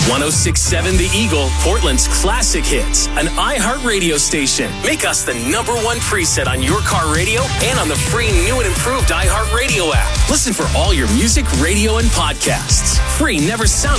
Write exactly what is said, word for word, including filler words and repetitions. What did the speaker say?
one oh six point seven The Eagle, Portland's classic hits, an iHeart radio station. Make us the number one preset on your car radio and on the free new and improved iHeart Radio app. Listen for all your music, radio, and podcasts. Free never sounded